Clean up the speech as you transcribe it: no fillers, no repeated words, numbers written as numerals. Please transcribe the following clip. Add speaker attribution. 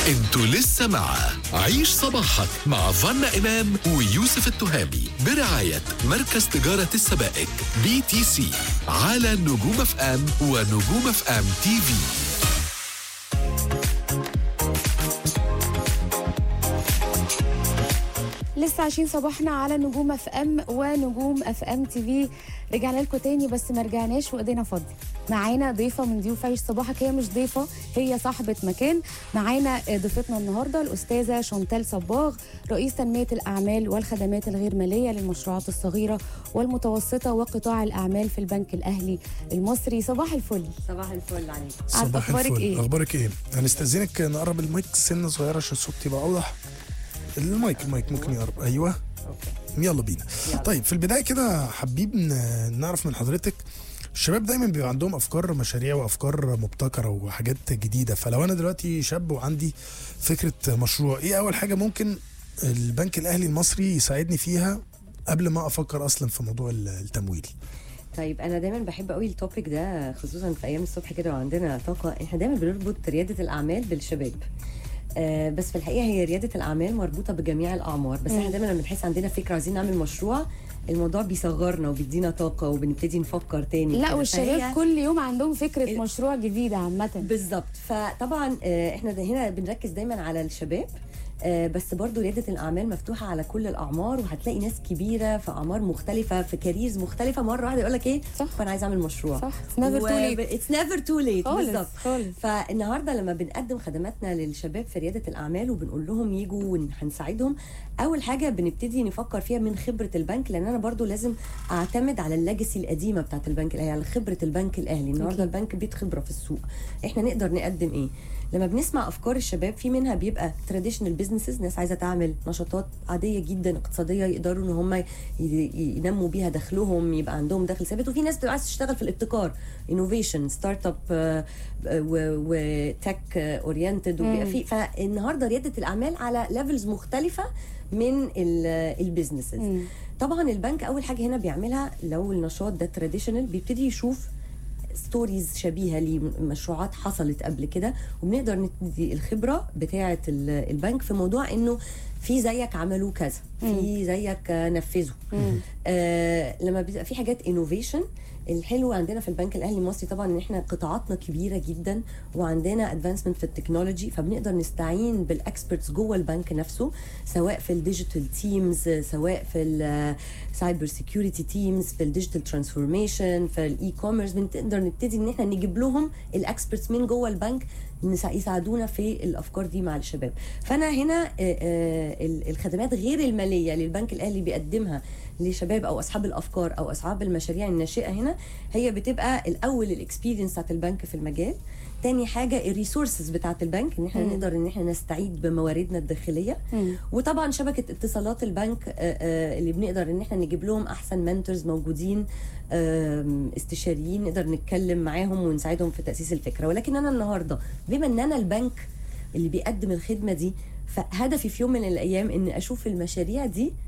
Speaker 1: انتوا لسه مع عيش صباحك مع فانا إمام ويوسف التهامي برعاية مركز تجارة السبائك BTC على نجوم اف ام ونجوم اف ام تي في.
Speaker 2: لسه عايشين صباحنا على نجوم اف ام ونجوم اف ام تي في. رجعنا لكم تاني بس ما رجعناش وايدينا فاضيه. معانا ضيفه من ضيوف عيش صباحك، هي مش ضيفه، هي صاحبه مكان. معانا ضيفتنا النهارده الاستاذه شانتال صباغ، رئيس تنميه الاعمال والخدمات الغير ماليه للمشروعات الصغيره والمتوسطه وقطاع الاعمال في البنك الاهلي المصري. صباح الفل.
Speaker 3: صباح الفل عليك.
Speaker 4: صباح
Speaker 2: أخبارك
Speaker 4: الفل.
Speaker 2: إيه؟
Speaker 4: اخبارك ايه؟ هنستاذنك نقرب المايك سنه صغيره عشان الصوت يبقى اوضح. المايك ممكن يقرب. ايوه
Speaker 3: اوكي
Speaker 4: يلا بينا.
Speaker 3: يلا.
Speaker 4: طيب في البدايه كده حابين نعرف من حضرتك، الشباب دايما بيبقى عندهم افكار مشاريع وافكار مبتكره وحاجات جديده، فلو انا دلوقتي شاب وعندي فكره مشروع، ايه اول حاجه ممكن البنك الاهلي المصري يساعدني فيها قبل ما افكر اصلا في موضوع التمويل؟
Speaker 3: طيب انا دايما بحب قوي التوبيك ده، خصوصا في ايام الصبح كده وعندنا طاقه. احنا دايما بنربط رياده الاعمال بالشباب، بس في الحقيقه هي رياده الاعمال مربوطه بجميع الاعمار. بس احنا دايما لما بنحس عندنا فكره عايزين نعمل مشروع، الموضوع بيصغرنا وبيدينا طاقه وبنبتدي نفكر تاني.
Speaker 2: لا
Speaker 3: كده.
Speaker 2: والشباب
Speaker 3: فهي
Speaker 2: كل يوم عندهم فكره مشروع جديده عامه.
Speaker 3: بالظبط. فطبعا احنا هنا بنركز دايما على الشباب، بس برضو ريادة الأعمال مفتوحة على كل الأعمار، وهتلاقي ناس كبيرة في أعمار مختلفة في كاريرز مختلفة مرة واحدة يقول لك إيه؟
Speaker 2: صح.
Speaker 3: فأنا عايز أعمل مشروع.
Speaker 2: صح. It's never too late.
Speaker 3: It's never too late.
Speaker 2: خالص
Speaker 3: بالظبط.
Speaker 2: خالص.
Speaker 3: فالنهارده لما بنقدم خدماتنا للشباب في ريادة الأعمال وبنقول لهم يجوا وهنساعدهم، أول حاجة بنبتدي نفكر فيها من خبرة البنك، لأن أنا برضو لازم أعتمد على الليجاسي القديمة بتاعت البنك الأهلي، على خبرة البنك الأهلي. النهارده البنك بيت خبرة في السوق، إحنا نقدر نقدم إيه؟ لما بنسمع افكار الشباب، في منها بيبقى تراديشنال بزنسز، ناس عايزه تعمل نشاطات عاديه جدا اقتصاديه يقدروا ان هم ينموا بيها دخلهم، يبقى عندهم دخل ثابت. وفي ناس بتبقى عايزه تشتغل في الابتكار، انوفيشن، ستارت اب وتك اورينتد، وبيبقى في. فالنهارده رياده الاعمال على ليفلز مختلفه من البيزنسز. طبعا البنك اول حاجه هنا بيعملها، لو النشاط ده تراديشنال، بيبتدي يشوف ستوريز شبيهه لمشروعات حصلت قبل كده، وبنقدر ندي الخبره بتاعه البنك في موضوع انه في زيك عملوا كذا، في زيك نفذوا. لما بيبقى في حاجات انوفيشن، الحلو عندنا في البنك الاهلي المصري طبعا ان احنا قطاعاتنا كبيره جدا وعندنا ادفانسمنت في التكنولوجي، فبنقدر نستعين بالاكسبرتس جوه البنك نفسه، سواء في الديجيتال تيمز، سواء في السايبر سيكيورتي تيمز، في الديجيتال ترانسفورميشن، في الاي كوميرس. بنقدر نبتدي ان احنا نجيب لهم الاكسبرتس من جوه البنك يساعدونا في الافكار دي مع الشباب. فانا هنا الخدمات غير الماليه اللي البنك الاهلي بيقدمها لشباب او اصحاب الافكار او اصحاب المشاريع الناشئه، هنا هي بتبقى الاول الاكسبيرينس بتاعت البنك في المجال، تاني حاجه الريسورسز بتاعت البنك، ان احنا نقدر ان احنا نستعيد بمواردنا الداخليه، وطبعا شبكه اتصالات البنك اللي بنقدر ان احنا نجيب لهم احسن منتورز موجودين، استشاريين نقدر نتكلم معاهم ونساعدهم في تاسيس الفكره. ولكن انا النهارده بما ان انا البنك اللي بيقدم الخدمه دي، فهدفي في يوم من الايام ان اشوف المشاريع دي